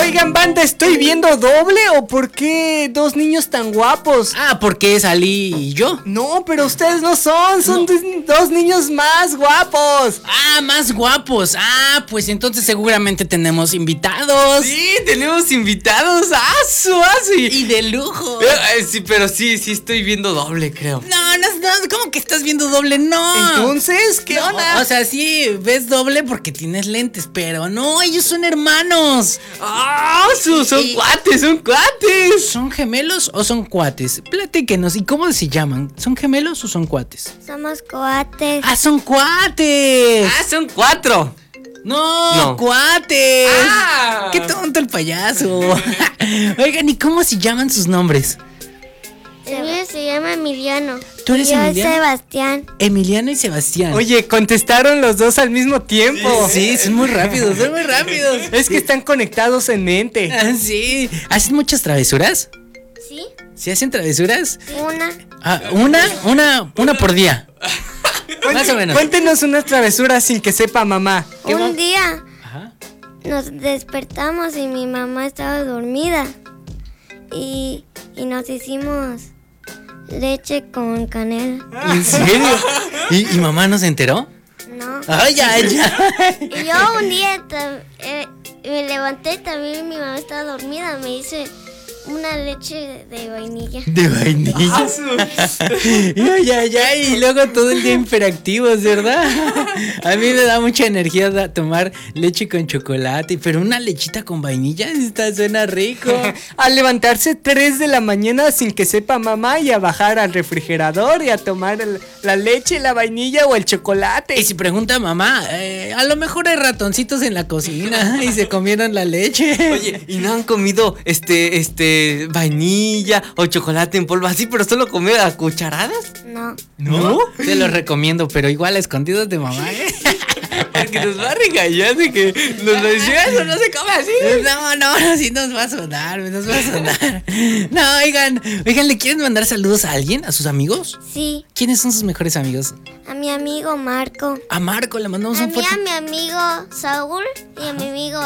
Oigan, banda, ¿estoy viendo doble o por qué dos niños tan guapos? Porque es Ali y yo. No, pero ustedes no son No. Dos niños más guapos. Más guapos. Pues entonces seguramente tenemos invitados. Sí, tenemos invitados. ¡Asu! Y de lujo. Sí, pero sí estoy viendo doble, creo. No, ¿cómo que estás viendo doble? No. Entonces, ¿qué onda? O sea, sí, ves doble porque tienes lentes, pero no, ellos son hermanos. ¡Son cuates, son cuates! ¿Son gemelos o son cuates? Platíquenos, ¿y cómo se llaman? ¿Son gemelos o son cuates? Somos coates. ¡Son cuates! Son 4. No, cuates. Ah. ¡Qué tonto el payaso! Oigan, ¿y cómo se llaman sus nombres? El mío se llama Emiliano. ¿Tú eres Y yo Emiliano? Sebastián. Emiliano y Sebastián. Oye, contestaron los dos al mismo tiempo. Sí, son muy rápidos, Es que están conectados en mente. Sí. ¿Hacen muchas travesuras? ¿Sí? ¿Sí hacen travesuras? Una. Una por día. Más o menos. Cuéntenos unas travesuras sin que sepa mamá. Un día Ajá. nos despertamos y mi mamá estaba dormida. Y nos hicimos leche con canela. ¿En serio? ¿Y mamá no se enteró? No. Ay, ya. Y yo un día me levanté y también mi mamá estaba dormida. Me hice una leche de vainilla. De vainilla. Ya. Y luego todo el día hiperactivos, ¿verdad? A mí me da mucha energía tomar leche con chocolate. Pero una lechita con vainilla, suena rico. A levantarse 3 de la mañana sin que sepa mamá y a bajar al refrigerador y a tomar la leche, la vainilla o el chocolate. Y si pregunta mamá, a lo mejor hay ratoncitos en la cocina y se comieron la leche. Oye, ¿y no han comido vainilla o chocolate en polvo así, pero solo comer a cucharadas? No. ¿No? Te lo recomiendo, pero igual a escondidos de mamá, ¿eh? Porque nos va a regañar de que nos decía eso, no se come así. No, sí nos va a sonar. No, oigan, ¿le quieren mandar saludos a alguien? ¿A sus amigos? Sí. ¿Quiénes son sus mejores amigos? A mi amigo Marco. A Marco le mandamos un fuerte... A mi amigo Saúl y a mi amigo